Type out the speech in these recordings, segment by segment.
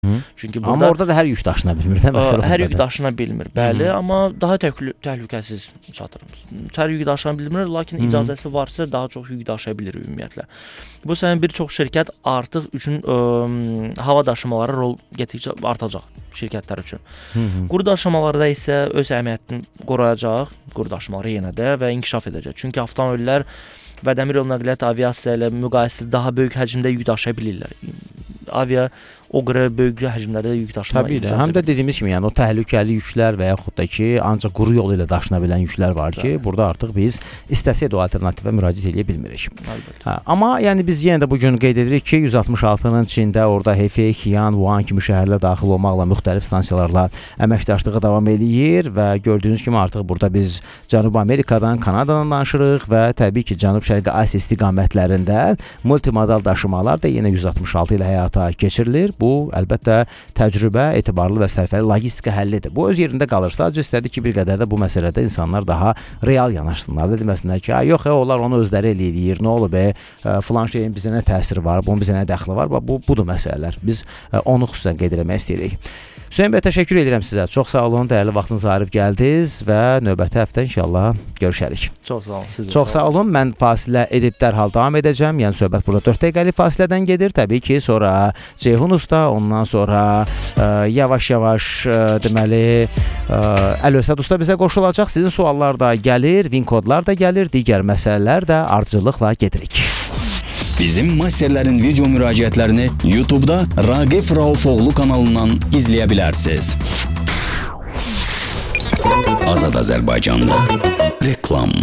Çünki burada amma orada da hər yük daşına bilmir də məsələn. Hər yük daşına bilmir, bəli, amma daha təhlükəsiz çatır. Hər yük daşına bilmir, lakin icazəsi varsa daha çox yük daşıya bilir ümumiyyətlə. Bu səbəbə bir çox şirkət artıq üçün hava daşımaları rol getdikcə artacaq şirkətlər üçün. Quru daşımalarda isə öz əhəmiyyətini qoruyacaq, quru daşımaları yenə də və inkişaf edəcək. Çünki avtomobillər və dəmir yolu nəqliyyat aviasiya ilə müqayisədə daha böyük həcmdə yük daşıya bilirlər. Avia o qədər böyük həcmlərdə yük daşımağa Təbii də, həm də dediyimiz kimi, yəni o təhlükəli yüklər və yaxud da ki, ancaq quru yol ilə daşına bilən yüklər var ki, burada artıq biz istəsək də o alternativə müraciət edə bilmirik. Amma yəni biz yenə də bu gün qeyd edirik ki, 166-nın içində orada Hefei, Xi'an, Wuhan kimi şəhərlər daxil olmaqla müxtəlif stansiyalarla əməkdaşlığı davam edir və gördüyünüz kimi artıq burada biz Cənubi Amerikadan, Kanadadan danışırıq və təbii ki, Cənub-Şərqi Asiya istiqamətlərində multimodal daşımalar da yenə 166 ilə həyata keçirilir. Bu, əlbəttə, təcrübə, etibarlı və sərfəli logistika həllidir. Bu, öz yerində qalır. Sadəcə istədi ki, bir qədər də bu məsələdə insanlar daha real yanaşsınlar. Deməsinlər ki, yox, onlar onu özləri eləyir, nə olub, filan şeyin bizə nə təsiri var, bunun bizə nə dəxli var, budur məsələlər. Biz onu xüsusən qeyd eləmək istəyirik. Hüseyn bəy, təşəkkür edirəm sizə. Çox sağ olun, dəyərli vaxtınızı ayırıb gəldiniz və növbəti həftə inşallah görüşərik. Çox sağ olun. Çox sağ olun. Mən fasilə edib dərhal davam edəcəm. Yəni söhbət burada 4 dəqiqəlik fasilədən gedir. Təbii ki, sonra Ceyhun usta, ondan sonra yavaş-yavaş deməli Əlövsət usta bizə qoşulacaq. Sizin suallar da gəlir, VIN kodlar da gəlir, digər məsələlər də ardıcıllıqla gedirik. Bizim masterlərin video müraciətlərini YouTube'da Raqif Raufoğlu kanalından izləyə bilərsiniz. Azad Azərbaycanda reklam.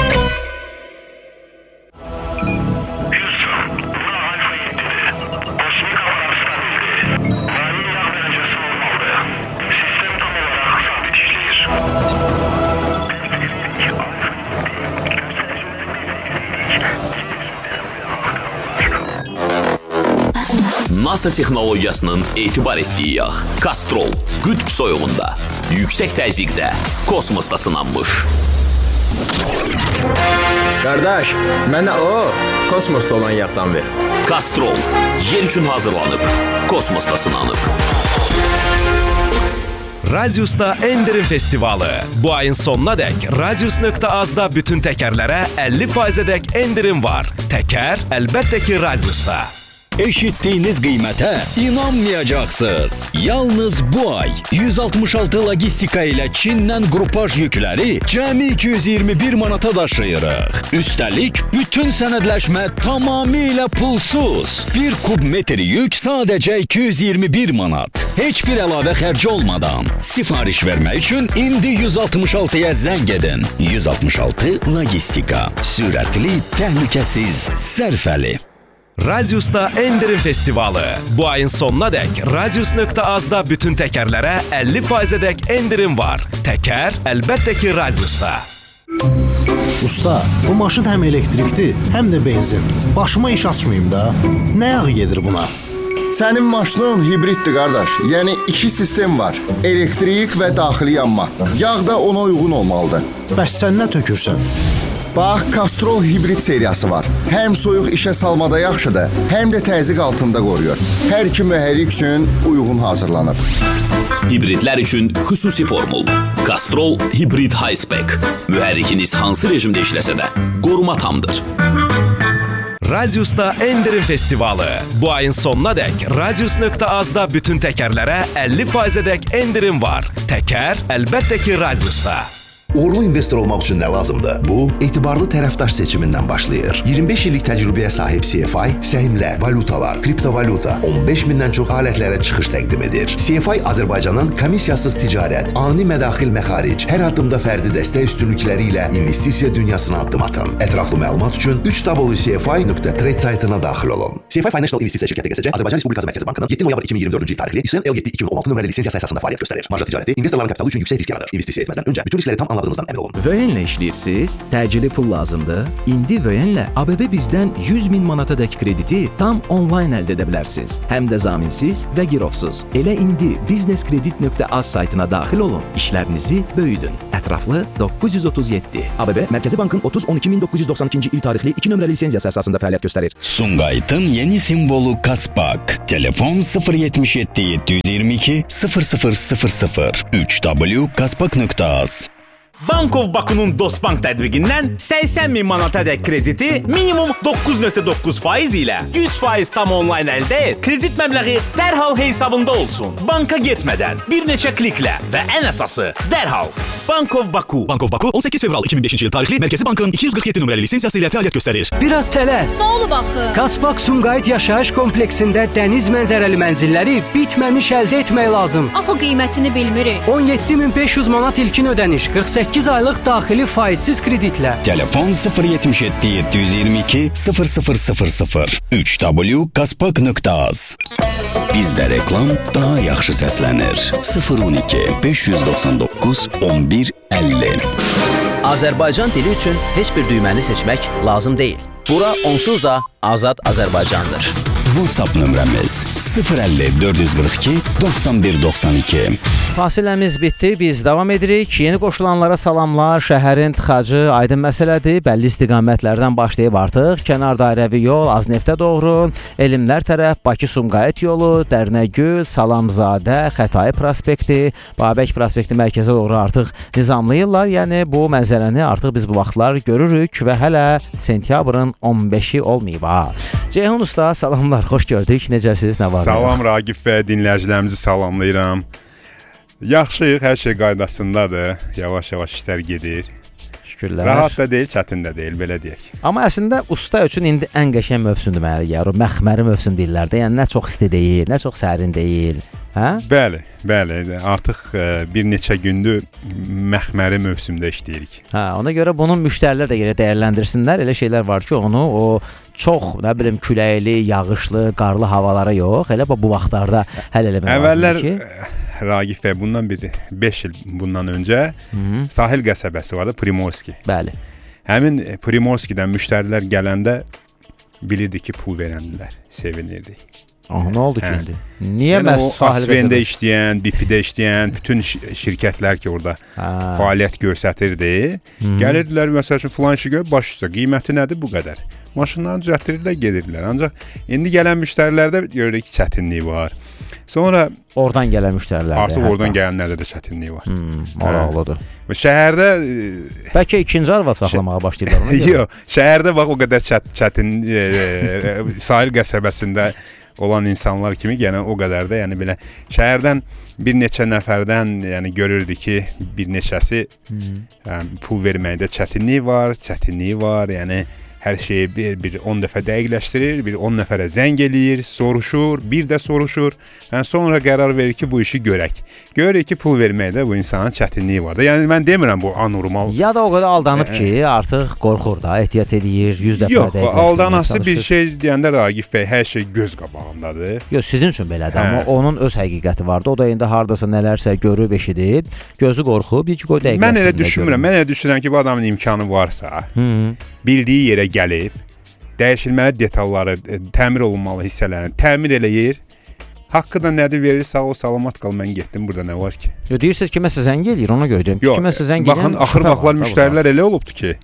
NASA texnologiyasının etibar etdiyi yağ Kastrol qütb soyuğunda, yüksək təzyiqdə, kosmosda sınanmış. Qardaş, mənə kosmosda olan yağdan ver. Kastrol yer üçün hazırlanıb, kosmosda sınanıb. Radius'ta Endirim Festivalı. Bu ayın sonuna dək Radius.az-da bütün təkərlərə 50%-dək endirim var. Təkər əlbəttə ki Radius'da. Eşitdiyiniz qiymətə inanmayacaqsınız. Yalnız bu ay 166 logistika ilə Çindən qrupaj yükləri cəmi 221 manata daşıyırıq. Üstəlik, bütün sənədləşmə tamamilə pulsuz. 1 kub metr yük sadəcə 221 manat. Heç bir əlavə xərci olmadan. Sifariş vermək üçün indi 166-ya zəng edin. 166 logistika. Sürətli, təhlükəsiz, sərfəli. Radius'ta Endirim Festivalı. Bu ayın sonuna dək Radius.az-da bütün təkərlərə 50%-dək endirim var. Təkər əlbəttə ki Radius'da. Usta, bu maşın həm elektrikdir, həm də benzin. Başıma iş açmayayım da. Nə yağı gedir buna? Sənin maşının hibriddir, qardaş. Yəni 2 sistem var. Elektrik və daxili yanma. Yağ da ona uyğun olmalıdır. Bəs sən nə tökürsən? Bax, Kastrol hibrid seriyası var. Həm soyuq işə salmada yaxşıdır, həm də təzyiq altında qoruyur. Hər iki mühərrik üçün uyğun hazırlanıb. Hibridlər üçün xüsusi formul. Kastrol Hibrid High Spec. Mühərrikiniz hansı rejimdə işləsə də qoruma tamdır. Radius'ta Endirim Festivalı. Bu ayın sonuna dək Radius.az-da bütün təkərlərə 50%-dək endirim var. Təkər əlbəttə ki Radius'da. Uğurlu investor olmaq üçün nə lazımdır? Bu, etibarlı tərəfdaş seçimindən başlayır. 25 illik təcrübəyə sahib CFI, səhmlər, valutalar, kriptovalyuta, 15 mindən çox alətlərə çıxış təqdim edir. CFI Azərbaycanın komissiyasız ticarət, ani mədaxil məxaric, hər addımda fərdi dəstək üstünlükləri ilə investisiya dünyasına addım atın. Ətraflı məlumat üçün www.cfi.trade saytına daxil olun. CFI Financial İnvestisiya şirkəti QSC Azərbaycan Respublikası Mərkəzi Bankının 7 noyabr 2024-cü il tarixli ISN L7 2016 nömrəli lisensiyası əsasında fəaliyyət göstərir. Marja ticarəti investorların kapitalı üçün yüksək risk yaradır. İnvestisiya etməzdən öncə bütün riskləri tam anlamda almadığınızdan əmin olun. Vöyenlə işləyirsiniz? Təcili pul lazımdır? İndi Vöyenlə ABB bizdən 100.000 manatadək krediti tam onlayn əldə edə bilərsiniz. Həm də zaminsiz və girovsuz. Elə indi businesskredit.az saytına daxil olun, işlərinizi böyüdün. Ətraflı 937. ABB Mərkəzi Bankın 30-12-1992-ci il tarixli 2 nömrəli lisenziyası əsasında fəaliyyət göstərir. Sumqayıtın yeni simvolu Kaspak. Telefon 077 722 0000 3w.kaspak.az. Bankov Baku'nun Dostbank tədbiqindən 80.000 manatadək krediti minimum 9.9% ilə 100% tam onlayn əldə et. Kredit məbləği dərhal hesabında olsun. Banka getmədən, bir neçə kliklə və ən əsası dərhal. Bankov Baku. Bankov Baku 18 fevral 2005-ci il tarixli Mərkəzi Bankın 247 nömrəli lisenziyası ilə fəaliyyət göstərir. Biraz tələs. Nə olub axı? Kaspak Sumqayıt yaşayış kompleksində dəniz mənzərəli mənzilləri bitməmiş əldə etmək lazım. Axı qiymətini bilmirik. 17.500 manat ilkin ödəniş, 48 aylıq daxili faizsiz kreditlə. Telefon 077 722 0000 3w.kaspak.az. Bizdə reklam daha yaxşı səslənir. 012 599 11 50. Azərbaycan dili üçün heç bir düyməni seçmək lazım deyil. Bura onsuz da Azad Azərbaycandır. WhatsApp nömrəmiz 050 442 91 92. Fasiləmiz bitdi, biz davam edirik. Yeni qoşulanlara salamlar. Şəhərin tıxacı aydın məsələdir. Bəlli istiqamətlərdən başlayıb artıq kənar dairəvi yol Azneftə doğru, Elmlər tərəf Bakı-Sumqayıt yolu, Dərnəgül, Salamzadə, Xətai prospekti, Babək prospekti mərkəzə doğru artıq nizamlayırlar. Yəni bu mənzərəni artıq biz bu vaxtlar görürük və hələ sentyabrın 15-i olmayıb ha. Ceyhun usta, salamlar, xoş gördük. Necəsiniz, nə var? Salam Ragif bəy, dinləyicilərimizi salamlayıram. Yaxşıyıq, hər şey qaydasındadır. Yavaş-yavaş işlər gedir. Şükürlər. Rahat da deyil, çətin də deyil, belə deyək. Amma əslində usta üçün indi ən qəşəng mövsümdür mənə gəlir. O məxməri mövsüm deyirlər də. Yəni nə çox isti deyil, nə çox sərin deyil. Hə? Bəli, bəli. Artıq bir neçə gündür məxməri mövsümdə işləyirik. Hə, ona görə bunun müştərilər də yerə dəyərləndirsinlər. Elə şeylər var ki, onu o çox, nə bilim, küləkli, yağışlı, qarlı havalara yox, elə bu vaxtlarda həll eləmək lazımdır ki. Əvvəllər Ragif bəy, bundan 5 il bundan öncə sahil qəsəbəsi vardı, Primorski. Bəli. Həmin Primorskidən müştərilər gələndə bilirdi ki, pul verənlər, sevinirdi. Nə oldu ki indi? Niyə yəni məhz sahil qəsəbəndə işləyən, BP-də işləyən bütün şirkətlər ki, orada fəaliyyət göstərirdi, gəlirdilər, məsəl üçün, filan işi gör, baş üstə, qiyməti nədir bu qədər? Maşınlarını düzəltdirirlər, gedirdilər. Ancaq indi gələn müştərilərdə görürük ki, çətinlik var. Sonra oradan gələn müştərilərdə. Artıq oradan gələnlərdə də çətinlik var. Maraqlıdır. Və şəhərdə bəlkə ikinci arvad saxlamağa başlayırlar ona görə. Yox, şəhərdə bax o qədər çətin sahil qəsəbəsində olan insanlar kimi yenə o qədər də, yəni belə şəhərdən bir neçə nəfərdən, yəni görürdü ki, bir neçəsi pul verməkdə çətinlik var, yəni hər şeyi bir 10 dəfə dəqiqləşdirir, bir 10 nəfərə zəng eləyir, soruşur, bir də soruşur. Yəni sonra qərar verir ki, bu işi görək. Görürük ki, pul verməkdə bu insanın çətinliyi var da. Yəni mən demirəm bu anormal. Ya da o qədər aldanıb ki, artıq qorxur da, ehtiyat edir, 100 dəfə dəqiqləşdirir. Yox, aldanası bir şey deyəndə Ragif bəy, hər şey göz qabağındadır. Yox, sizin üçün belədir, amma onun öz həqiqəti vardı. O da indi hardasa nələrsə görüb, eşidib, gözü qorxub, bir ki, qoy dəqiqləşsin. Mən elə düşünmürəm. Mən elə düşünürəm ki, bu adamın imkanı varsa, bildiyi yerə gəlib, dəyişilməli detalları, təmir olunmalı hissələrini təmir eləyir. Haqqı da nədir verir, sağ ol, salamat qal, mən getdim, burada nə var ki? Yox, deyirsiniz ki, kiməsə zəng eləyir, ona görə deyim. Yox, baxın, axır vaxtlar müştərilər elə olubdur ki,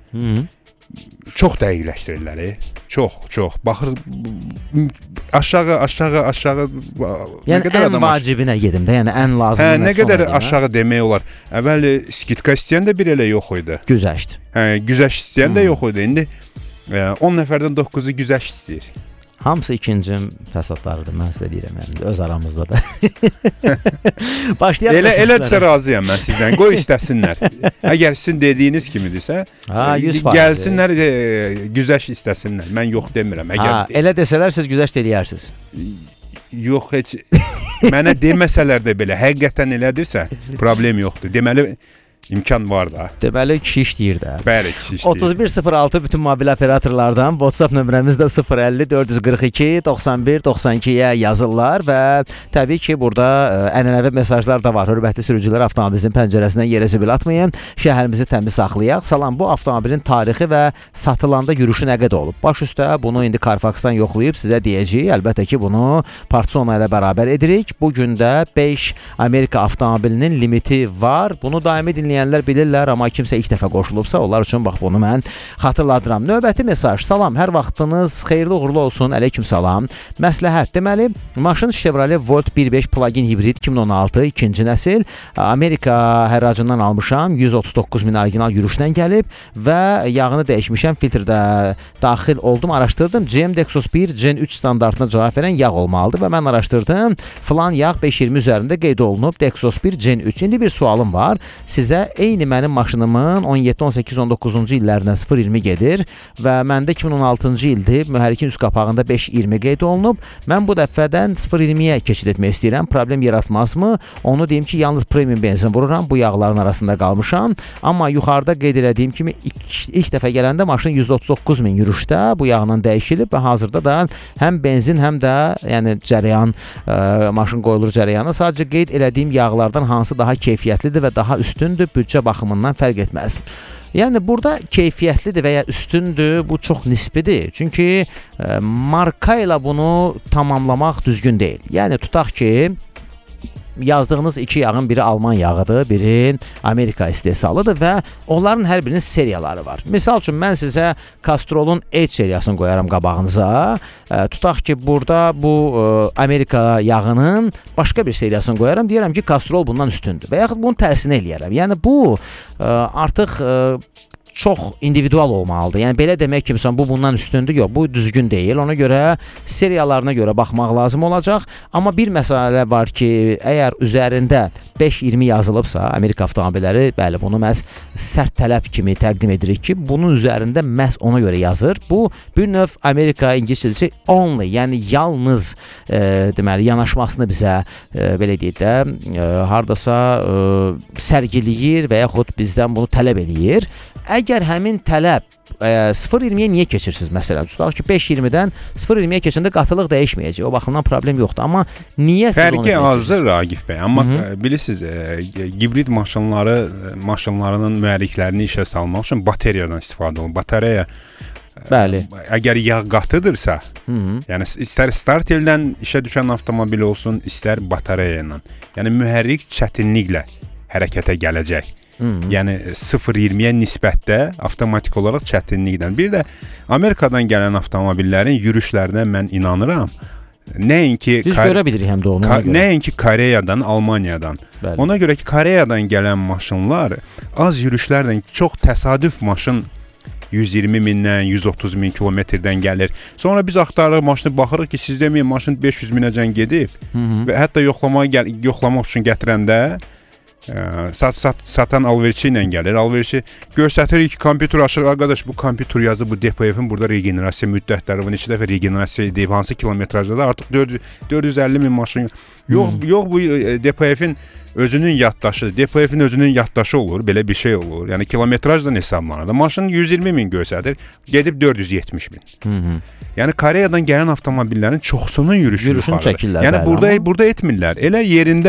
çox dəqiqləşdirirlər, çox. Baxır, aşağı, yəni ən vacibinə gedim də, yəni ən lazımına. Nə qədər aşağı demək olar. Əvvəl skitka istəyən də bir elə yox idi. Güzəşt. Güzəşt istəyən də yox idi. İndi 10 nəfərdən 9-u güzəşt istəyir. Hamısı ikinci fəsadlarıdır, mən sizə deyirəm, yəni, öz aramızda da. Başlayaq. Elədirsə razıyam mən sizdən, qoy istəsinlər. Əgər sizin dediyiniz kimidirsə, gəlsinlər, güzəşt istəsinlər. Mən yox demirəm. Elə desələr, siz güzəşt eləyərsiniz. Yox, heç mənə deməsələr də belə, həqiqətən elədirsə, problem yoxdur. Deməli, imkan var da. Deməli kişi işləyir də. Bəli, kişi işləyir. 3106 bütün mobil operatorlardan WhatsApp nömrəmiz də 050 442 91 92-yə yazırlar və təbii ki, burada ənənəvi mesajlar da var. Hörmətli sürücülər, avtomobilinizin pəncərəsindən yerə zibil atmayın. Şəhərimizi təmiz saxlayaq. Salam, bu avtomobilin tarixi və satılanda yürüşü nə qədər olub? Baş üstə bunu indi Carfax-dan yoxlayıb sizə deyəcəyik. Əlbəttə ki, bunu Partsona ilə bərabər edirik. Bu gün də 5 Amerika avtomobilinin limiti var. Bunu daimi dinləyənlər bilirlər, amma kimsə ilk dəfə qoşulubsa, onlar üçün bax bunu mən xatırladıram. Növbəti mesaj. Salam, hər vaxtınız xeyirli uğurlu olsun. Əleyküm salam. Məsləhət. Deməli, maşın Chevrolet Volt 1.5 plug-in hibrid 2016 ikinci nəsil Amerika hərracından almışam. 139 min orijinal yürüşdən gəlib və yağını dəyişmişəm. Filtrdə daxil oldum, araşdırdım. GM Dexos 1 Gen 3 standartına cavab verən yağ olmalıdır və mən araşdırdım. Falan yağ 520 üzərində qeyd olunub. Dexos 1 Gen 3. İndi bir sualım var. Sizə eyni mənim maşınımın 17, 18, 19-cu illərinə 0-20 gedir və məndə 2016-cı ildir. Mühərrikin üst qapağında 5-20 qeyd olunub. Mən bu dəfədən 0-20-yə keçid etmək istəyirəm. Problem yaratmazmı? Onu deyim ki, yalnız premium benzin vururam. Bu yağların arasında qalmışam. Amma yuxarıda qeyd elədiyim kimi ilk dəfə gələndə maşın 139 min yürüşdə bu yağla dəyişilib və hazırda da həm benzin, həm də yəni cərəyan maşın qoyulur cərəyanı. Sadəcə qeyd elədiyim yağlardan hansı daha keyfiyyətlidir və daha üstündür, büdcə baxımından fərq etməz. Yəni burada keyfiyyətlidir və ya üstündür, bu çox nisbidir. Çünki marka ilə bunu tamamlamaq düzgün deyil. Yəni tutaq ki, yazdığınız iki yağın biri Alman yağıdır, biri Amerika istehsalıdır və onların hər birinin seriyaları var. Misal üçün, mən sizə Castrol'un H seriyasını qoyaram qabağınıza. Tutaq ki, burada bu Amerika yağının başqa bir seriyasını qoyaram. Deyərəm ki, Castrol bundan üstündür və yaxud bunun tərsini eləyərəm. Yəni bu artıq çox individual olmalıdır. Yəni belə demək ki, bu bundan üstündür. Yox, bu düzgün deyil. Ona görə seriyalarına görə baxmaq lazım olacaq. Amma bir məsələ var ki, əgər üzərində 5-20 yazılıbsa, Amerika avtomobilləri, bəli, bunu məhz sərt tələb kimi təqdim edirik ki, bunun üzərində məhz ona görə yazır. Bu bir növ Amerika ingiliscəsi only, yəni yalnız deməli yanaşmasını bizə belə deyək də hardasa sərgiləyir və yaxud bizdən bunu tələb eləyir. Əgər həmin tələb 0-20-yə niyə keçirsiniz məsələn? Tutaq ki, 5-20-dən 0-20-yə keçəndə qatılıq dəyişməyəcək. O baxımdan problem yoxdur. Amma niyə siz onu fərqi azdır Ragif bəy. Amma bilirsiniz, hibrid maşınlarının mühərriklərini işə salmaq üçün bateriyadan istifadə olunur. Batareya bəli. Əgər yağ qatıdırsa, yəni istər start eldən işə düşən avtomobil olsun, istər batareya ilə. Yəni mühərrik çətinliklə hərəkətə gələcək. Yəni 0-20-yə nisbətdə avtomatik olaraq çətinlikdən. Bir də Amerikadan gələn avtomobillərin yürüşlərinə mən inanıram. Nəinki biz görə bilirik həm də onu. Nəinki Koreyadan, Almaniyadan. Bəli. Ona görə ki, Koreyadan gələn maşınlar az yürüşlərlə çox təsadüf maşın 120 mindən, 130 min kilometrdən gəlir. Sonra biz axtarırıq maşını, baxırıq ki, siz deməyin maşın 500 minəcən gedib və hətta yoxlamaq üçün gətirəndə satan alverçi ilə gəlir. Alverçi göstəririk ki, kompüter açır. Arkadaş, bu kompüter yazı, bu DPF-in burada regenerasiya müddətləri var. Neçə dəfə regenerasiya edib, hansı kilometrajda artıq 450 min maşın. Yox, bu DPF-in özünün yaddaşı, DPF-in özünün yaddaşı olur, belə bir şey olur. Yəni kilometrajdan hesablanır. Maşın 120 min göstərir, gedib 470 min. Yəni Koreyadan gələn avtomobillərin çoxsunun yürüşünü çəkirlər. Yəni burada etmirlər. Elə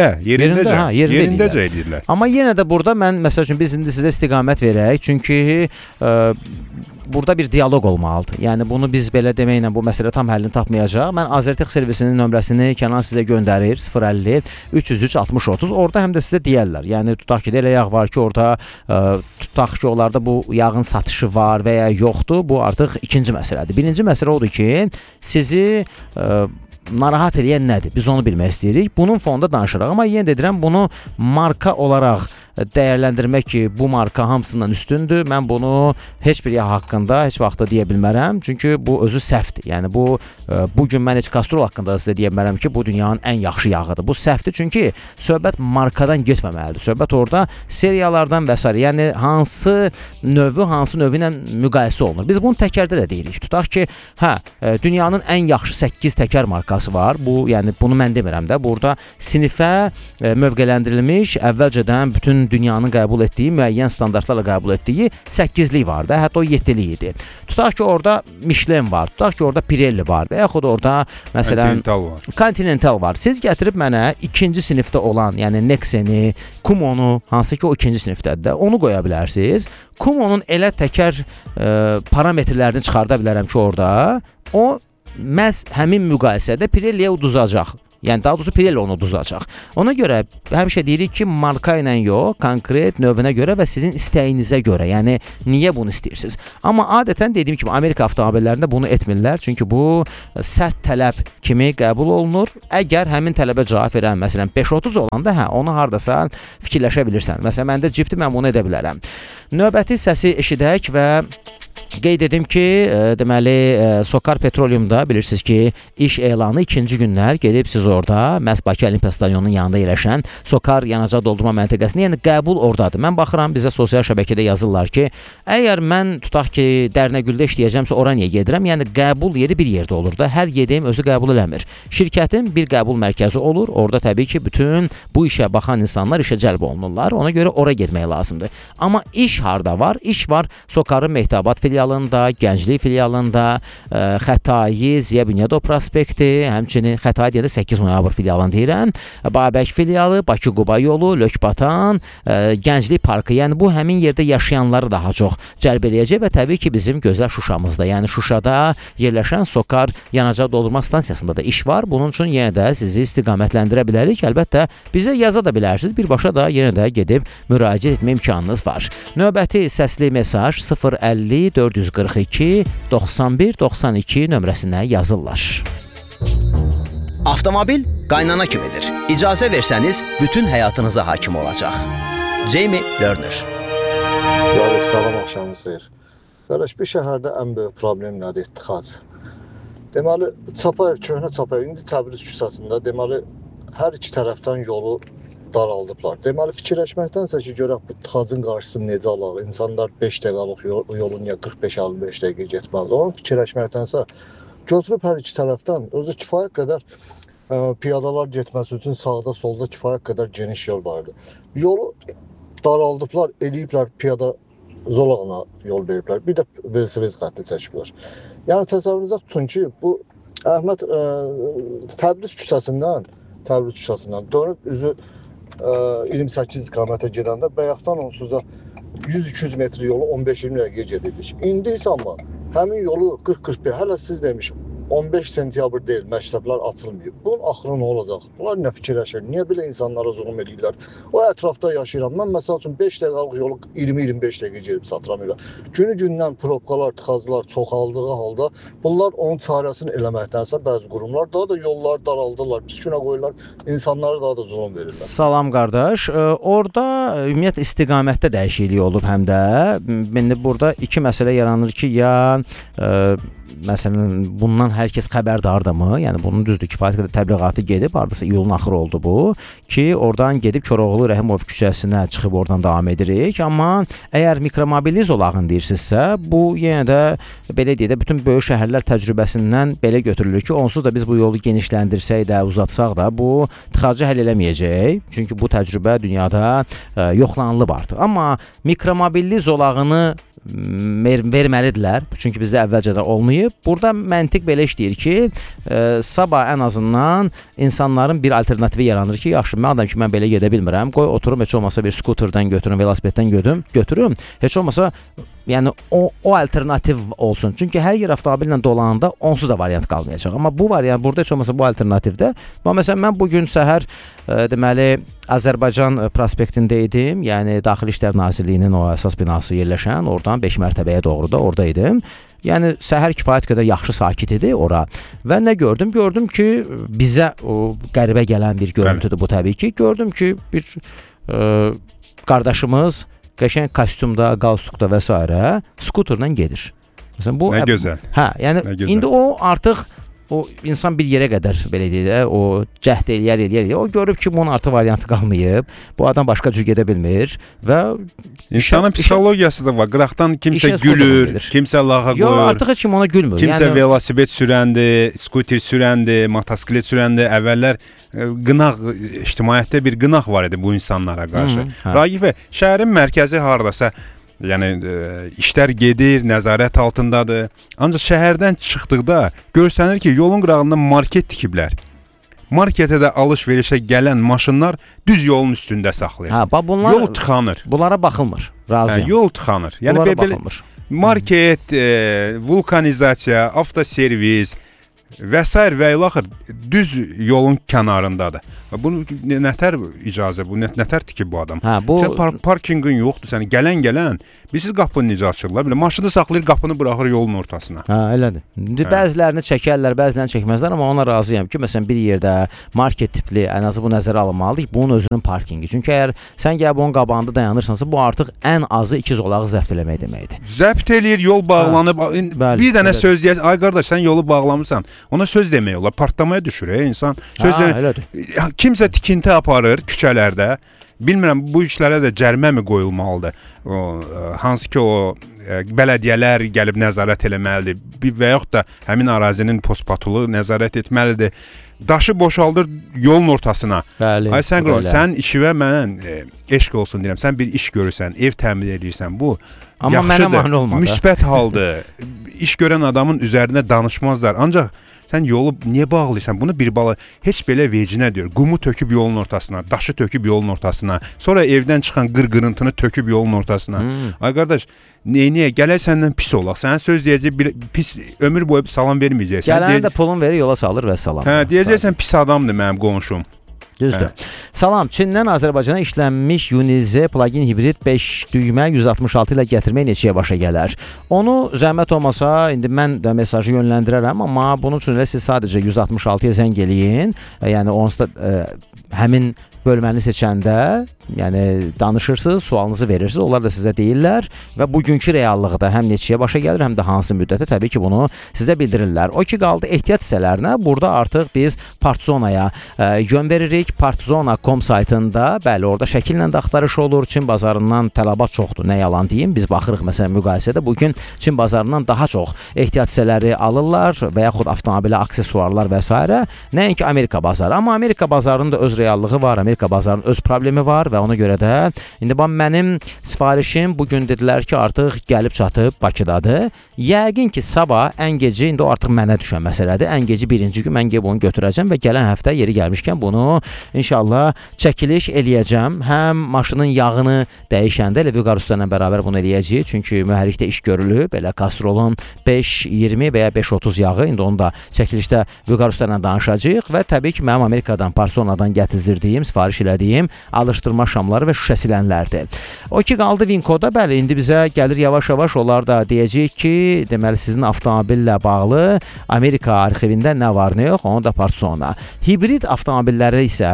yerindəcə edirlər. Amma yenə də burada mən məsəl üçün biz indi sizə istiqamət verək. Çünki burada bir dialoq olmalıdır. Yəni bunu biz belə deməklə bu məsələ tam həllini tapmayacaq. Mən Azertex servisinin nömrəsini Kənan sizə göndərir. 050 303 60 30. Orada həm də sizə deyərlər. Yəni tutaq ki, elə yağ var ki, orada tutaq ki, onlarda bu yağın satışı var və ya yoxdur. Bu artıq ikinci məsələdir. Birinci məsələ odur ki, sizi narahat edən nədir? Biz onu bilmək istəyirik. Bunun fonunda danışırıq. Amma yenə də deyirəm, bunu marka olaraq dəyərləndirmək ki, bu marka hamısından üstündür. Mən bunu heç bir yağ haqqında heç vaxt da deyə bilmərəm. Çünki bu özü səhvdir. Yəni bugün mən heç Castrol haqqında sizə deyə bilmərəm ki, bu dünyanın ən yaxşı yağıdır. Bu səhvdir, çünki söhbət markadan getməməlidir. Söhbət orada seriyalardan və s. Yəni hansı növü ilə müqayisə olunur. Biz bunu təkərdə də deyirik. Tutaq ki, dünyanın ən yaxşı 8 təkər markası var. Bu, yəni bunu mən demirəm də. Burada sinifə mövqələndirilmiş, əvvəlcədən bütün dünyanın qəbul etdiyi, müəyyən standartlarla qəbul etdiyi 8-lik var da, hətta o 7-lik idi. Tutaq ki, orada Michelin var, tutaq ki, orada Pirelli var və yaxud orada məsələn Continental var. Siz gətirib mənə 2-ci sinifdə olan, yəni Nexeni, Kumonu, hansı ki o 2-ci sinifdədir də, onu qoya bilərsiniz. Kumonun elə təkər parametrlərini çıxarda bilərəm ki, orada o məhz həmin müqayisədə Pirelliyə uduzacaq. Yəni daha doğrusu Pirelli onu uduzacaq. Ona görə həmişə deyirik ki, marka ilə yox, konkret növünə görə və sizin istəyinizə görə. Yəni niyə bunu istəyirsiniz? Amma adətən dediyim kimi Amerika avtomobillərində bunu etmirlər, çünki bu sərt tələb kimi qəbul olunur. Əgər həmin tələbə cavab verən, məsələn 530 olanda, onu hardasa fikirləşə bilirsən. Məsələn məndə Jeepdir, mən bunu edə bilərəm. Növbəti səsi eşidək və qeyd edim ki, deməli Sokar Petroleumda bilirsiniz ki, iş elanı 2-ci günlər gedib siz orada məhz Bakı Olimpiya Stadionunun yanında yerləşən Sokar yanacaq doldurma məntəqəsində, yəni qəbul ordadır. Mən baxıram, bizə sosial şəbəkədə yazırlar ki, əgər mən tutaq ki, Dərnəgüldə işləyəcəmsə ora niyə gedirəm? Yəni qəbul yeri bir yerdə olur da, hər yediyim özü qəbul eləmir. Şirkətin bir qəbul mərkəzi olur, orada təbii ki, bütün bu işə baxan insanlar işə cəlb olunurlar, ona görə ora getmək lazımdır. Amma iş harda var? İş var Sokarın Mehtabat filialında, Gənclik filialında, Xətai, Ziya Bünyadov prospekti, həmçinin Xətai deyəndə 8 noyabr filialını deyirəm, Babək filialı, Bakı-Quba yolu, Lökbatan, Gənclik parkı, yəni bu həmin yerdə yaşayanları daha çox cəlb eləyəcək və təbii ki, bizim gözəl Şuşamızda, yəni Şuşada yerləşən Sokar yanacaq doldurma stansiyasında da iş var. Bunun üçün yenə də sizi istiqamətləndirə bilərik. Əlbəttə, bizə yaza da bilərsiniz, birbaşa da yenə də gedib müraciət etmə imkanınız var. Növbəti səsli mesaj 050 442 91 92 nömrəsinə yazırlar. Avtomobil qaynana kimidir. İcazə versəniz, bütün həyatınıza hakim olacaq. Jamie Lerner. Yalnız salam axşamınız xeyir. Qardaş, bir şəhərdə ən böyük problem nədir? Tıxac. Deməli, köhnə Çapayev, indi Təbriz küçəsində, deməli, hər iki tərəfdən yolu daraldıblar. Deməli, fikirləşməkdənsə ki, görək bu tıxacın qarşısını necə alaq? İnsanlar 5 dəqiqəlik yolun ya 45-55 dəqiqə getməz. Onun fikirləşməkdənsə, götürüb hər iki tərəfdən özü kifayət qədər piyadalar getməsi üçün sağda, solda kifayət qədər geniş yol vardı. Yolu daraldıblar, eləyiblər piyada zolağına yol veriblər. Bir də velosiped xətti çəkiblər. Yəni təsəvvürünüzə tutun ki, bu Əhməd Təbriz küçəsindən dönüb üzü 28 istiqamətə gedəndə bayaqdan onsuz da 100-200 metr yolu 15-20 dəqiqə gedirdik. İndi isə amma həmin yolu 40-41, hələ siz demiş 15 sentyabr deyil, məktəblər açılmayıb. Bunun axırı nə olacaq? Bunlar nə fikirləşir? Niyə belə insanlara zulm edirlər? O ətrafda yaşayıram. Mən məsəl üçün 5 dəqiqəlik yolu 20-25 dəqiqə gedib satıram ilə. Günü-gündən probkalar, tıxaclar çoxaldığı halda bunlar onun çarəsini eləməkdənsə bəzi qurumlar daha da yollar daraldırlar, pis günə qoyurlar, insanlara daha da zulm verirlər. Salam qardaş. Orada ümumiyyətlə istiqamətdə dəyişiklik olub həm də. İndi burada iki məsələ yaranır ki, ya məsələn, bundan hər kəs xəbərdardırmı? Yəni bunun düzdür, kifayət qədər təbliğatı gedib, hardasa iyulun axırı oldu bu ki, oradan gedib Koroğlu Rəhimov küçəsinə çıxıb oradan davam edirik. Amma əgər mikromobilli zolağın deyirsinizsə, bu yenə də belə deyək də bütün böyük şəhərlər təcrübəsindən belə götürülür ki, onsuz da biz bu yolu genişləndirsək də, uzatsaq da bu tıxacı həll eləməyəcək. Çünki bu təcrübə dünyada yoxlanılıb artıq. Amma mikromobilli zolağını verməlidirlər. Çünki bizdə əvvəlcədən olmayıb. Burada məntiq belə işləyir ki, sabah ən azından insanların bir alternativi yaranır ki, yaxşı, mən adam ki, mən belə gedə bilmirəm. Qoy oturum, heç olmasa bir skuterdən götürüm, velosipeddən götürüm. Heç olmasa yəni o alternativ olsun. Çünki hər yer avtomobillə dolananda onsuz da variant qalmayacaq. Amma bu variant burada heç olmasa bu alternativdə. Məsələn, mən bugün səhər deməli Azərbaycan prospektində idim. Yəni Daxili İşlər Nazirliyinin o əsas binası yerləşən, oradan 5 mərtəbəyə doğru da orada idim. Yəni səhər kifayət qədər yaxşı sakit idi ora. Və nə gördüm? Gördüm ki, bizə o qəribə gələn bir görüntüdür bu təbii ki. Gördüm ki, bir qardaşımız qəşəng kostyumda, qalstukda və s. skuterlə gedir. Məsələn bu nə gözəl. Hə, yəni indi o artıq o insan bir yerə qədər belə deyək də, o cəhd eləyər. O görüb ki, bunun artı variantı qalmayıb. Bu adam başqa cür gedə bilmir və insanın psixologiyası da var. Qıraqdan kimsə gülür, kimsə lağa qoyur. Yox, artıq heç kim ona gülmür. Kimsə velosiped sürəndir, skuter sürəndir, motosiklet sürəndir. Əvvəllər qınaq, ictimaiyyətdə bir qınaq var idi bu insanlara qarşı. Ragif bəy, şəhərin mərkəzi hardasa, yəni işlər gedir, nəzarət altındadır. Ancaq şəhərdən çıxdıqda görsənir ki, yolun qırağında market tikiblər. Marketə də alış-verişə gələn maşınlar düz yolun üstündə saxlayır. Yol tıxanır. Bunlara baxılmır. Razıyam. Yol tıxanır. Yəni baxılmır. Market, vulkanizasiya, avtoservis və s. və ilaxır düz yolun kənarındadır. Bunu nətər icazə, bu nətər tikib bu adam? Sən parkinqin yoxdur, səni gələn, bilsiz qapını necə açırlar? Belə maşını saxlayır, qapını buraxır yolun ortasına. Elədir. Bəzilərini çəkərlər, bəzilərini çəkməzlər, amma ona razıyam ki, məsələn bir yerdə market tipli ən azı bu nəzərə alınmalıdır ki, bunun özünün parkinqi. Çünki əgər sən gəlib onun qabağında dayanırsansa, bu artıq ən azı 2 zolağı zəbt eləmək deməkdir. Zəbt eləyir, yol bağlanıb. Bir dənə söz deyəsən, ay qardaş, sən yolu bağlamırsan. Ona söz demək olar, partlamaya düşür insan. Söz demək. Kimsə tikinti aparır küçələrdə. Bilmirəm, bu işlərə də cərimə mi qoyulmalıdır? Hansı ki, o bələdiyyələr gəlib nəzarət eləməlidir və yaxud da həmin ərazinin postpatulu nəzarət etməlidir. Daşı boşaldır yolun ortasına. Ay sən qırıl, sən işivə mənən eşq olsun deyirəm. Sən bir iş görürsən, ev təmin edirsən, bu yaxşıdır, müsbət haldır. İş görən adamın üzərinə danışmazlar. Ancaq sən yolu niyə bağlayırsan? Bunu bir bala heç belə vecinə deyir. Qumu töküb yolun ortasına, daşı töküb yolun ortasına, sonra evdən çıxan qırqırıntını töküb yolun ortasına. Ay qardaş, niyə gələk səndən pis olaq? Sənə söz deyəcək, pis ömür boyu salam verməyəcəksən. Gələnə də pulun verir, yola salır və salam. Deyəcəksən pis adamdır mənim qonşum. Düzdür. Salam, Çindən Azərbaycana işlənmiş Unize plug-in hibrid 5 düymə 166 ilə gətirmək neçəyə başa gələr? Onu zəhmət olmasa, indi mən də mesajı yönləndirərəm, amma bunun üçün siz sadəcə 166-ya zəng eləyin. Yəni onsuz da həmin bölməni seçəndə, yəni danışırsınız, sualınızı verirsiniz, onlar da sizə deyirlər və bugünkü reallıqda həm neçəyə başa gəlir, həm də hansı müddətə təbii ki, bunu sizə bildirirlər. O ki, qaldı ehtiyat hissələrinə, burada artıq biz Partzonaya yön veririk. Partzona.com saytında, bəli, orada şəkillə də axtarış olur. Çin bazarından tələbat çoxdur, nə yalan deyim. Biz baxırıq, məsələn, müqayisədə bugün Çin bazarından daha çox ehtiyat hissələri alırlar və yaxud avtomobilə aksesuarlar və s. Nəinki Amerika bazarı. Amma Amerika bazarının da öz reallığı var, Amerika bazarının öz problemi var və ona görə də indi mənim sifarişim bugün dedilər ki, artıq gəlib çatıb Bakıdadır. Yəqin ki, sabah ən gecə, indi o artıq mənə düşən məsələdir. Ən gecə birinci gün mən bunu götürəcəm və gələn həftə yeri gəlmişkən bunu inşallah çəkiliş eləyəcəm. Həm maşının yağını dəyişəndə elə Vüqar usta ilə bərabər bunu eləyəcəyik. Çünki mühərrikdə iş görülüb. Elə Castrol'un 520 və ya 530 yağı. İndi onu da çəkilişdə Vüqar usta ilə danışacağıq və təbii ki, mənim Amerikadan, Partzona'dan gətizdirdiyim, sifariş elədiyim alışdırma şamları və şüşəsilənlərdir. O ki, qaldı Vinkoda, bəli, indi bizə gəlir yavaş-yavaş, onlar da deyəcək ki, deməli, sizin avtomobillə bağlı Amerika arxivində nə var, nə yox, onu da Partzona. Hibrid avtomobilləri isə,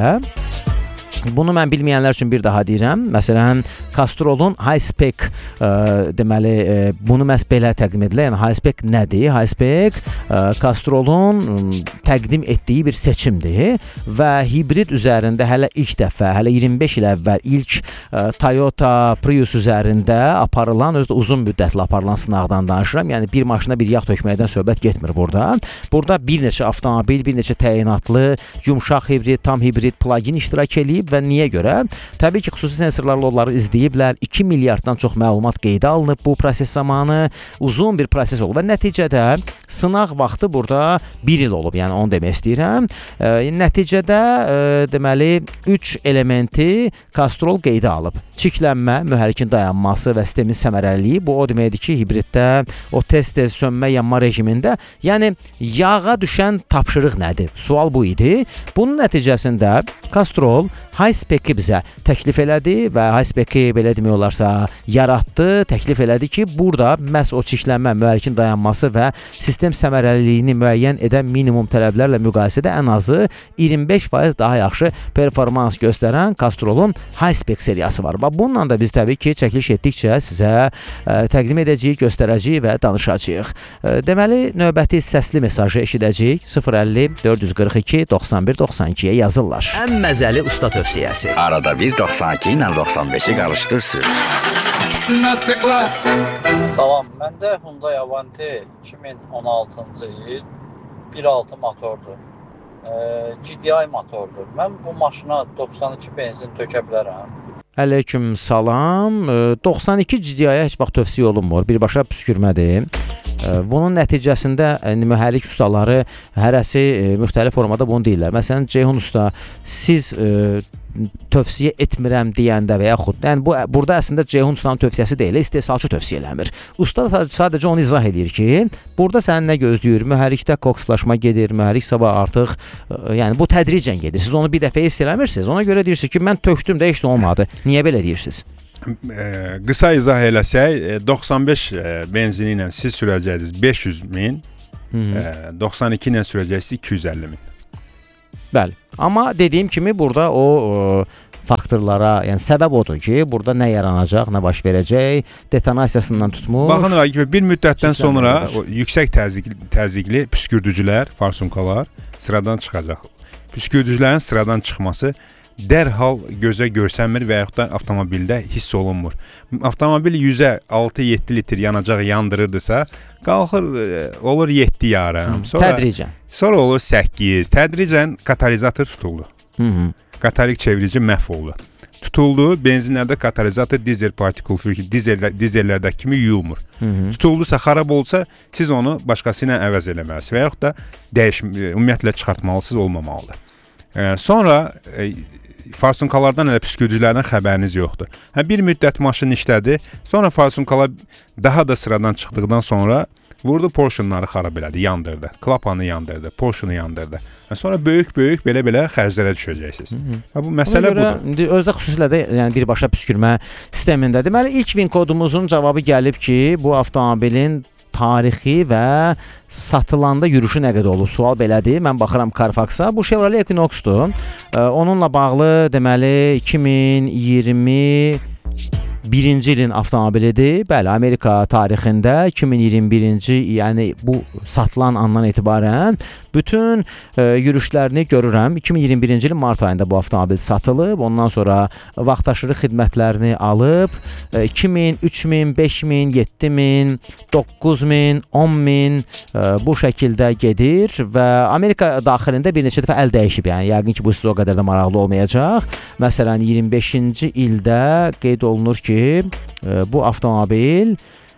bunu mən bilməyənlər üçün bir daha deyirəm. Məsələn, Castrol'un high spec, deməli, bunu məhz belə təqdim edilir. Yəni, high spec nədir? High spec Castrol'un təqdim etdiyi bir seçimdir və hibrid üzərində hələ ilk dəfə, hələ 25 il əvvəl ilk Toyota Prius üzərində aparılan, özü də uzun müddətli aparılan sınaqdan danışıram. Yəni, bir maşına bir yağ tökməkdən söhbət getmir burada. Burada bir neçə avtomobil, bir neçə təyinatlı, yumşaq hibrid, tam hibrid plug-in iştirak edib və niyə görə? Təbii ki, xüsusi sensorlarla onları izləyiblər. 2 milyarddan çox məlumat qeydə alınıb bu proses zamanı. Uzun bir proses olub və nəticədə sınaq vaxtı burada 1 il olub. Yəni, onu demək istəyirəm. Nəticədə, deməli, 3 elementi Castrol qeydə alıb. Çiklənmə, mühərrikin dayanması və sistemin səmərəliliyi. Bu, o deməkdir ki, hibriddə o tez-tez sönmə, yanma rejimində, yəni, yağa düşən tapşırıq nədir? Sual bu idi. Bunun nəticəsində Castrol high spec-i bizə təklif elədi və high spec-i belə demək olarsa yaratdı, təklif elədi ki, burada məhz o çirklənmə, mühərrikin dayanması və sistem səmərəliliyini müəyyən edən minimum tələblərlə müqayisədə ən azı 25% daha yaxşı performans göstərən Castrol'un High-Spec seriyası var. Bununla da biz təbii ki, çəkiliş etdikcə sizə təqdim edəcəyik, göstərəcəyik və danışacağıq. Deməli, növbəti səsli mesajı eşidəcəyik. 050 442 91 92-yə yazırlar. Ən məzəli usta tövsiyəsi. Arada bir 92 ilə 95-i qarışdırsın. Salam, məndə Hyundai Avanti 2016-cı il 1.6 motordur. GDI motordur. Mən bu maşına 92 benzin tökə bilərəm. Əleyküm salam. 92 GDI-yə heç vaxt tövsiyə olunmur. Birbaşa püskürmədir. Bunun nəticəsində mühərrik ustaları hərəsi müxtəlif formada bunu deyirlər. Məsələn, Ceyhun usta, siz tövsiyə etmirəm deyəndə və yaxud, yəni burada əslində Ceyhun ustanın tövsiyəsi deyil, istehsalçı tövsiyə eləmir. Usta sadəcə onu izah edir ki, burada səni nə gözləyir? Mühərrikdə kokslaşma gedir, mühərrik sabah artıq, yəni bu tədricən gedir. Siz onu bir dəfə hiss eləmirsiniz. Ona görə deyirsiniz ki, mən tökdüm də heç nə olmadı. Niyə belə deyirsiniz? Qısa izah eləsək, 95 benzini ilə siz sürəcəksiniz 500 min, 92 ilə sürəcəksiniz 250 min. Bəli. Amma dediyim kimi burada o faktorlara, yəni səbəb odur ki, burada nə yaranacaq, nə baş verəcək, detonasiyasından tutmuş. Baxın, Ragif, bir müddətdən sonra o yüksək təzyiqli püskürdücülər, farsunkalar sıradan çıxacaq. Püskürdücülərin sıradan çıxması dərhal gözə görsənmir və yaxud da avtomobildə hiss olunmur. Avtomobil 100-ə 6-7 litr yanacaq yandırırdısa, qalxır, olur 7 yarım. Tədricən. Sonra olur 8. Tədricən katalizator tutuldu. Katalik çevirici məhv oldu. Tutuldu, benzinlərdə katalizator dizel particle filtri, dizellərdəki kimi yuyulmur. Tutuldusa, xarab olsa, siz onu başqası ilə əvəz eləməlisiniz və yaxud da ümumiyyətlə çıxartmalısınız, olmamalıdır. Sonra farsunkalardan elə püskürdücülərdən xəbəriniz yoxdur. Bir müddət maşın işlədi, sonra farsunkalar daha da sıradan çıxdıqdan sonra vurdu, porşunları xarab elədi, yandırdı, klapanı yandırdı, porşunu yandırdı. Sonra böyük-böyük belə-belə xərclərə düşəcəksiniz. Bu məsələ budur. Özdə xüsusilə də yəni birbaşa püskürmə sistemində. Deməli, ilk VIN kodumuzun cavabı gəlib ki, bu avtomobilin tarixi və satılanda yürüşü nə qədər olub? Sual belədir. Mən baxıram Carfax-a. Bu Chevrolet Equinox-dur. Onunla bağlı deməli 2021-ci ilin avtomobilidir. Bəli, Amerika tarixində 2021-ci, yəni bu satılan andan etibarən bütün yürüşlərini görürəm. 2021-ci ilin mart ayında bu avtomobil satılıb. Ondan sonra vaxtaşırı xidmətlərini alıb 2000, 3000, 5000, 7000, 9000, 10000 bu şəkildə gedir və Amerika daxilində bir neçə dəfə əl dəyişib. Yəni yəqin ki, bu sizə o qədər də maraqlı olmayacaq. Məsələn, 25-ci ildə qeyd olunur ki, bu avtomobil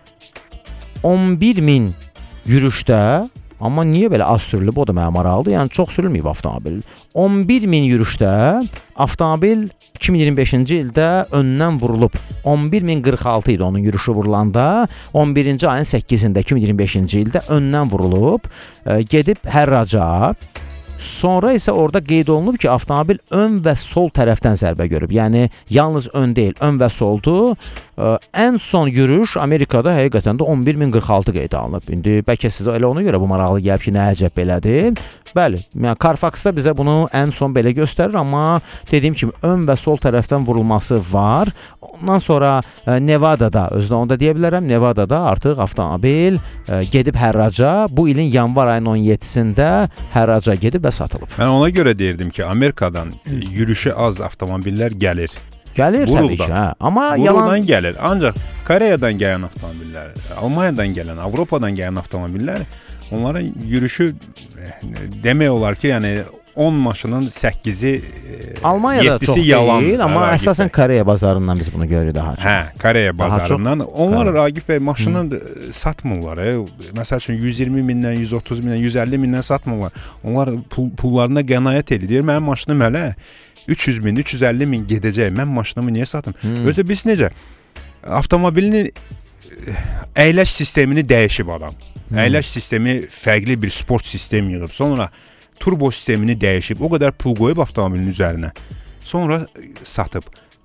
11000 yürüşdə, amma niyə belə az sürülüb, o da mənə maraqlıdır. Yəni çox sürülməyib avtomobil. 11000 yürüşdə avtomobil 2025-ci ildə öndən vurulub. 11046 idi onun yürüşü vurulanda. 11-ci ayın 8-də 2025-ci ildə öndən vurulub, gedib hərraca. Sonra isə orada qeyd olunub ki, avtomobil ön və sol tərəfdən zərbə görüb. Yəni yalnız ön deyil, ön və soldur. Ən son yürüş Amerikada həqiqətən də 11046 qeyd alınıb. İndi bəlkə sizə elə ona görə bu maraqlı gəlib ki, nə əcəb belədir. Bəli, yəni Carfax-da bizə bunu ən son belə göstərir, amma dediyim kimi ön və sol tərəfdən vurulması var. Ondan sonra Nevada'da, özdə onu da deyə bilərəm, Nevada'da artıq avtomobil gedib hərraca, bu ilin yanvar ayının 17-sində hərraca gedib və satılıb. Mən ona görə deyirdim ki, Amerikadan yürüşü az avtomobillər gəlir. Gəlir təbii ki, hə. Amma yalan gəlir. Ancaq Koreyadan gələn avtomobillər, Almaniyadan gələn, Avropadan gələn avtomobillər, onların yürüşü demək olar ki, yəni 10 maşının 8-i, Almaniyada çox deyil, amma əsasən Koreya bazarından biz bunu görürük daha çox. Hə, Koreya bazarından. Onlar Ragif bəy maşını satmırlar. Məsəl üçün 120 mindən, 130 mindən, 150 mindən satmırlar. Onlar pullarına qənaət edir. Mənim maşınım hələ 300 min, 350 min gedəcək. Mən maşınımı niyə satım? Özü biz necə? Avtomobilini əyləş sistemini dəyişib adam. Əyləş sistemi fərqli bir sport sistemi yığıb. Sonra turbo sistemini dəyişib. O qədər pul qoyub avtomobilin üzərinə. Sonra satıb.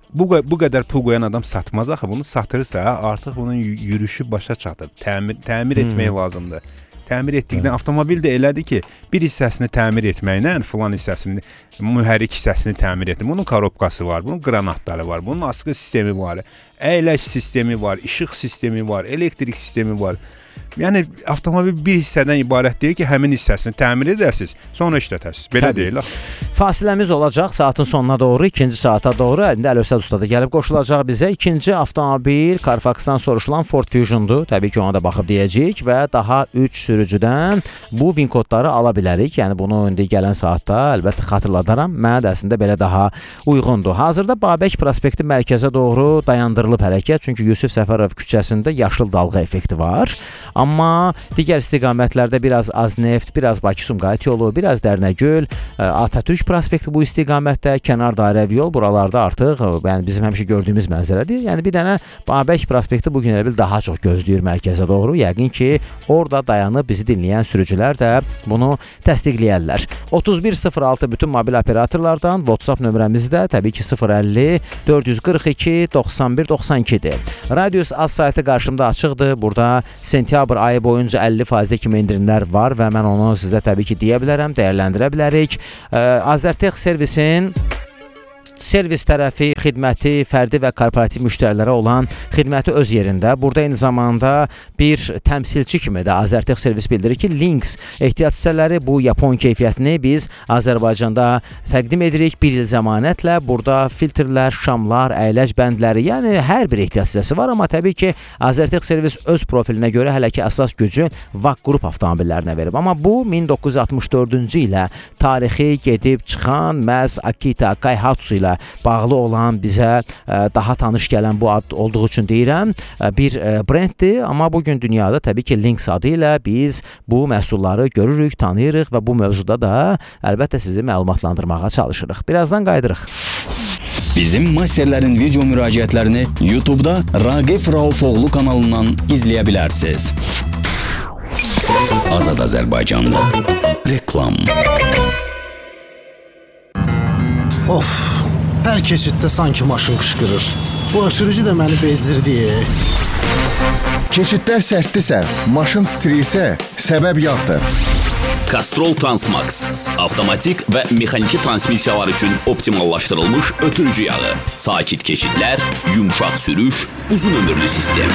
bu qədər pul qoyan adam satmaz axı. Bunu satırsa, artıq bunun yürüşü başa çatır. Təmir etmək lazımdır. Təmir etdikdən avtomobil də elədir ki, bir hissəsini təmir etməklə filan hissəsini, mühərrik hissəsini təmir etdir. Bunun korobkası var, bunun qranatları var, bunun askı sistemi var, əyləc sistemi var, işıq sistemi var, elektrik sistemi var. Yəni avtomobil bir hissədən ibarət deyil ki, həmin hissəsini təmir edəsiniz, sonra işlətəsiniz. Belə deyil. Fasiləmiz olacaq saatın sonuna doğru, ikinci saata doğru. İndi Əlövsət usta da gəlib qoşulacaq bizə. İkinci avtomobil Carfaxdan soruşulan Ford Fusion'dur. Təbii ki, ona da baxıb deyəcəyik və daha 3 sürücüdən bu VIN kodları ala bilərik. Yəni bunu indi gələn saatda əlbəttə xatırladaram. Mənə də əslində belə daha uyğundur. Hazırda Babək prospekti mərkəzə doğru dayandırılıb hərəkət. Çünki Yusif Səfərov küçəsində yaşıl dalğa effekti var. Amma digər istiqamətlərdə biraz Azneft, biraz Bakı-Sumqayıt yolu, biraz Dərnəgöl, Atatürk prospekti bu istiqamətdə, kənar dairəvi yol buralarda artıq yəni bizim həmişə gördüyümüz mənzərədir. Yəni bir dənə Babək prospekti bu gün elə bil daha çox gözləyir mərkəzə doğru. Yəqin ki, orada dayanıb bizi dinləyən sürücülər də bunu təsdiqləyərlər. 3106 bütün mobil operatorlardan WhatsApp nömrəmiz də təbii ki 050 442 91 92-dir. Radius az saytı qarşımda açıqdır. Burada sentyabr ayı boyunca 50% kimi endirimlər var və mən onu sizə təbii ki deyə bilərəm, dəyərləndirə bilərik. Azertex servisin servis tərəfi, xidməti, fərdi və korporativ müştərilərə olan xidməti öz yerində. Burada eyni zamanda bir təmsilçi kimi də Azertex servis bildirir ki, Lynx ehtiyat hissələri bu Yapon keyfiyyətini biz Azərbaycanda təqdim edirik. Bir il zəmanətlə burada filtrlər, şamlar, əyləc bəndləri, yəni hər bir ehtiyat hissəsi var. Amma təbii ki, Azertex servis öz profilinə görə hələ ki əsas gücü VAK qrup avtomobillərinə verib. Amma bu 1964-cü ilə tarixi gedib çıxan məhz Akita Kaihatsu ilə bağlı olan bizə daha tanış gələn bu ad olduğu üçün deyirəm, bir brenddir, amma bugün dünyada təbii ki Lynx adı ilə biz bu məhsulları görürük, tanıyırıq və bu mövzuda da əlbəttə sizi məlumatlandırmağa çalışırıq. Birazdan qayıdırıq. Bizim masterlərin video müraciətlərini YouTube-da Raqif Raufoğlu kanalından izləyə bilərsiniz. Azad Azərbaycanda reklam. Of, hər keçiddə sanki maşın qışqırır. Bu sürücü də məni bezdirdi. Keçidlər sərtdirsə, maşın titrəyirsə, səbəb yağdır. Castrol Transmax avtomatik və mexaniki transmissiyalar üçün optimallaşdırılmış ötürücü yağı. Sakit keçidlər, yumşaq sürüş, uzun ömürlü sistem.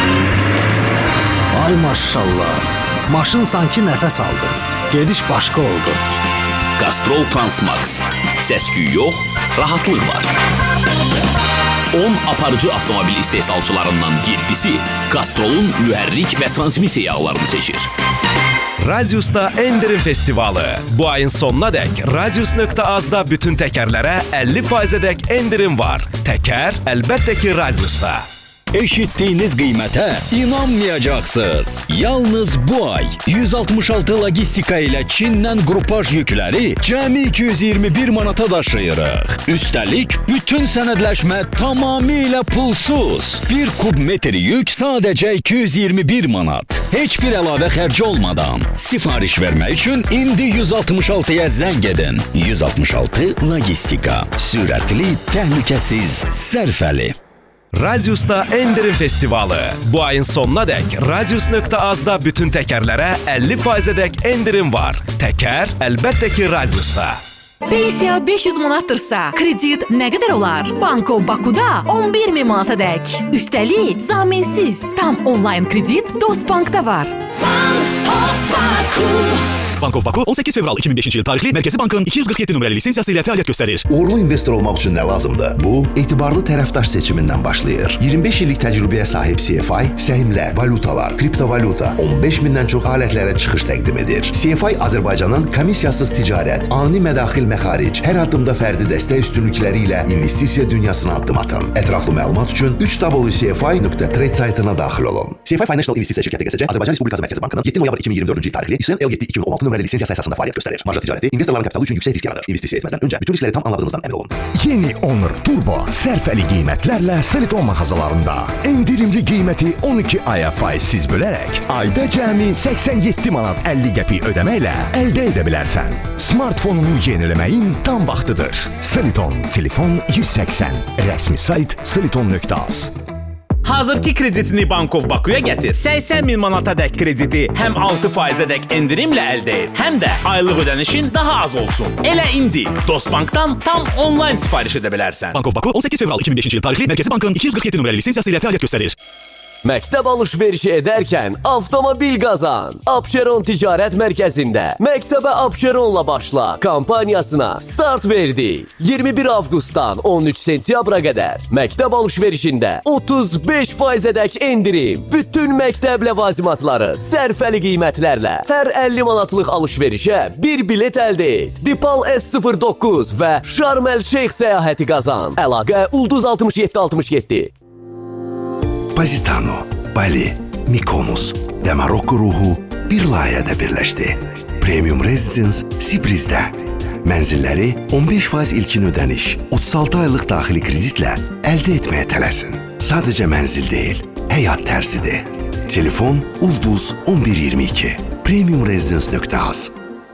Ay maşallah, maşın sanki nəfəs aldı. Gediş başqa oldu. Castrol Transmax. Səs-küy yox, rahatlıq var. 10 aparıcı avtomobil istehsalçılarından 7-si Castrol'un mühərrik və transmissiya yağlarını seçir. Radiusda endirim festivalı. Bu ayın sonuna dək Radius.az-da bütün təkərlərə 50%-dək endirim var. Təkər əlbəttə ki Radiusda. Eşitdiyiniz qiymətə inanmayacaqsınız. Yalnız bu ay 166 logistika ilə Çindən qrupaj yükləri cəmi 221 manata daşıyırıq. Üstəlik, bütün sənədləşmə tamamilə pulsuz. 1 kub metr yük sadəcə 221 manat. Heç bir əlavə xərci olmadan. Sifariş vermək üçün indi 166-ya zəng edin. 166 logistika. Sürətli, təhlükəsiz, sərfəli. Radiusda endirim festivalı. Bu ayın sonuna dək Radius.az-da bütün təkərlərə 50%-dək endirim var. Təkər əlbəttə ki Radiusda. Pensiya 500 manattırsa, kredit nə qədər olar? Banko Bakuda 11.000 manata dək. Üstəlik, zaminsiz. Tam onlayn kredit Dostbankda var. Banko Baku. Bankov Baku 18 fevral 2005-ci il tarixli Mərkəzi Bankın 247 nömrəli lisensiyası ilə fəaliyyət göstərir. Uğurlu investor olmaq üçün nə lazımdır? Bu, etibarlı tərəfdaş seçimindən başlayır. 25 illik təcrübəyə sahib CFI səhmlər, valutalar, kriptovalyuta, 15 mindən çox alətlərə çıxış təqdim edir. CFI Azərbaycanın komissiyasız ticarət, ani mədaxil məxaric, hər addımda fərdi dəstək üstünlükləri ilə investisiya dünyasına addım atın. Ətraflı məlumat üçün www.cfi.trade saytına daxil olun. CFI Financial İnvestisiya şirkəti qəsəcə Azərbaycan Respublikası Mərkəzi Bankının 7 noyabr 2024-cü il tarixli İSN L7 2016 nömrəli lisensiyası əsasında fəaliyyət göstərir. Marja ticarəti investorların kapitalı üçün yüksək risk yaradır. İnvestisiya etməzdən öncə bütün riskləri tam anladığınızdan əmin olun. Yeni Honor Turbo sərfəli qiymətlərlə Seliton mağazalarında. Endirimli qiyməti 12 aya faizsiz bölərək ayda cəmi 87 manat 50 qəpik ödəməklə əldə edə bilərsən. Smartfonunu yeniləməyin tam vaxtıdır. Seliton, telefon 180, rəsmi sayt seliton.az. Hazırki kreditini Bankov Bakuya gətir. 80 min manatadək krediti həm 6%-ədək endirimlə əldə et, həm də aylıq ödənişin daha az olsun. Elə indi Dostbankdan tam onlayn sifariş edə bilərsən. Bankov Baku 18 fevral 2005-ci il tarixli Mərkəzi Bankın 247 nömrəli lisensiyası ilə fəaliyyət göstərir. Məktəb alış-verişi edərkən avtomobil qazan. Abşeron Ticarət Mərkəzində Məktəbə Abşeronla başla kampaniyasına start verdi. 21 avqustdan 13 sentyabra qədər məktəb alış-verişində 35%-ədək endirim. Bütün məktəb ləvazimatları sərfəli qiymətlərlə hər 50 manatlıq alış-verişə bir bilet əldə et. Dipal S09 və Şarm El-Şeyx səyahəti qazan. Əlaqə Ulduz 6767. Positano, Bali, Mykonos və Marokko ruhu bir layihədə birləşdi. Premium Residence Sibrizdə. Mənzilləri 15% ilkin ödəniş, 36 aylıq daxili kreditlə əldə etməyə tələsin. Sadəcə mənzil deyil, həyat tərzidir. Telefon Ulduz 1122. Premiumresidence.az.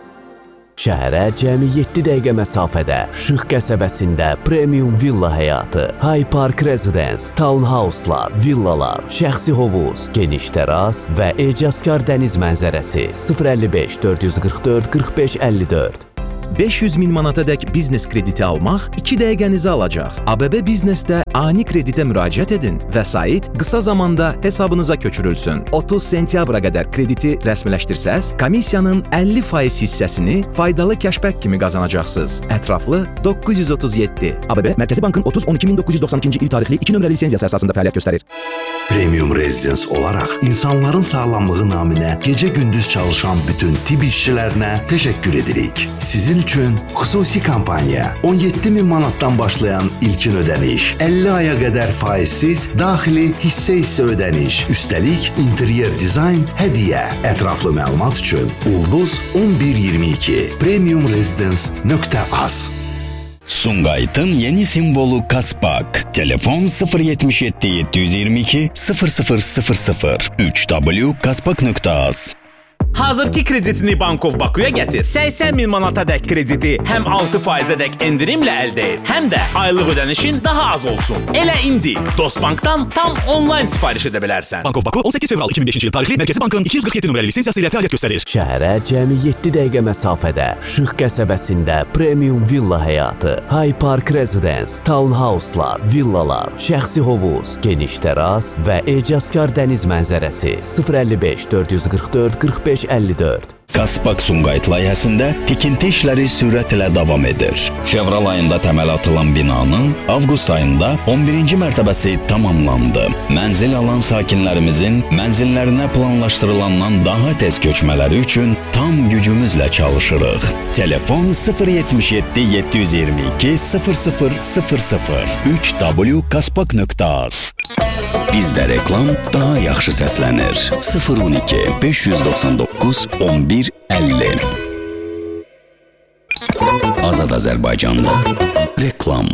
Şəhərə cəmi 7 dəqiqə məsafədə Şıx qəsəbəsində premium villa həyatı, High Park Residence, townhouselar, villalar, şəxsi hovuz, geniş təras və ecazkar dəniz mənzərəsi 055 444 45 54. 500 min manatadək biznes krediti almaq 2 dəqiqənizi alacaq. ABB Biznesdə ani kreditə müraciət edin. Vəsait qısa zamanda hesabınıza köçürülsün. 30 sentyabra qədər krediti rəsmiləşdirsəz, komissiyanın 50% hissəsini faydalı kəşbək kimi qazanacaqsınız. Ətraflı 937. ABB Mərkəzi Bankın 30-12-1992-ci il tarixli 2 nömrəli lisensiyası əsasında fəaliyyət göstərir. Premium Residence olaraq insanların sağlamlığı naminə gecə-gündüz çalışan bütün tibb işçilərinə təşəkkür edirik. Sizin üçün xüsusi kampaniya 17 min manatdan başlayan ilkin ödəniş, 50 aya qədər faizsiz daxili hissə ödəniş, üstəlik interyer dizayn hədiyyə. Ətraflı məlumat üçün Ulduz 1122 premiumresidence.az. Sumqayıtın yeni simvolu Kaspak. Telefon 077 722 0000 3w.kaspak.az. Hazırki kreditini Bankov Bakuya gətir. 80 min manatadək krediti həm 6%-ədək endirimlə əldə et, həm də aylıq ödənişin daha az olsun. Elə indi Dostbankdan tam onlayn sifariş edə bilərsən. Bankov Baku 18 fevral 2005-ci il tarixli Mərkəzi Bankın 247 nömrəli lisensiyası ilə fəaliyyət göstərir. Şəhərə cəmi 7 dəqiqə məsafədə Şıx qəsəbəsində premium villa həyatı, High Park Residence, townhouselar, villalar, şəxsi hovuz, geniş təras və ecazkar dəniz mənzərəsi 055 444 45 54. Kaspak Sumqayıt layihəsində tikinti işləri sürətlə davam edir. Fevral ayında təməl atılan binanın avqust ayında 11-ci mərtəbəsi tamamlandı. Mənzil alan sakinlərimizin mənzillərinə planlaşdırılandan daha tez köçmələri üçün tam gücümüzlə çalışırıq. Telefon 077 722 0000 3w.kaspak.az. Bizdə reklam daha yaxşı səslənir. 012 599 11 50. Azad Azərbaycanda reklam.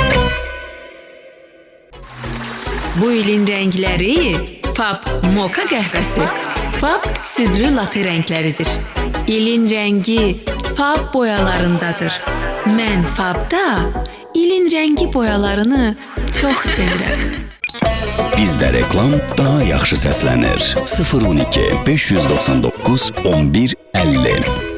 Bu ilin rəngləri Fab Moka qəhvəsi. Fab südlü latte rəngləridir. İlin rəngi Fab boyalarındadır. Mən Fabda ilin rəngi boyalarını çox sevirəm. Bizdə reklam daha yaxşı səslənir. 012 599 11 50.